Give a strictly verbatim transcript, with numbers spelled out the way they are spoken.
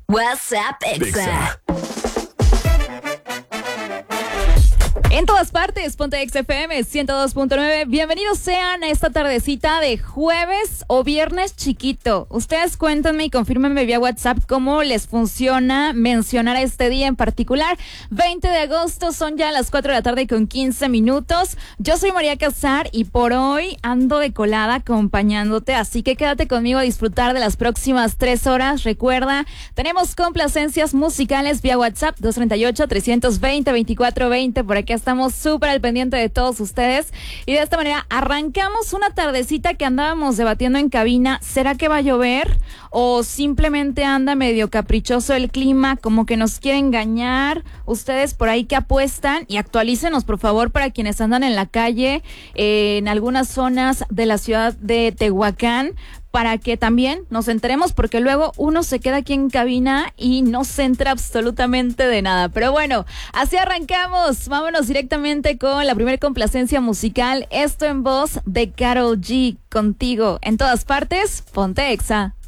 WhatsApp Exa. En todas partes, ponte Exa F M ciento dos punto nueve. Bienvenidos sean a esta tardecita de jueves o viernes chiquito. Ustedes cuéntenme y confírmenme vía WhatsApp cómo les funciona mencionar este día en particular. veinte de agosto, son ya las cuatro de la tarde con quince minutos. Yo soy María Casar y por hoy ando de colada acompañándote, así que quédate conmigo a disfrutar de las próximas tres horas. Recuerda, tenemos complacencias musicales vía WhatsApp dos tres ocho, tres dos cero, veinticuatro veinte. Por aquí estamos súper al pendiente de todos ustedes y de esta manera arrancamos una tardecita que andábamos debatiendo en cabina. ¿Será que va a llover o simplemente anda medio caprichoso el clima, como que nos quiere engañar? Ustedes por ahí que apuestan y actualícenos por favor para quienes andan en la calle, eh, en algunas zonas de la ciudad de Tehuacán, para que también nos enteremos, porque luego uno se queda aquí en cabina y no se entera absolutamente de nada. Pero bueno, así arrancamos. Vámonos directamente con la primera complacencia musical. Esto en voz de Karol G. Contigo en todas partes, ponte Exa.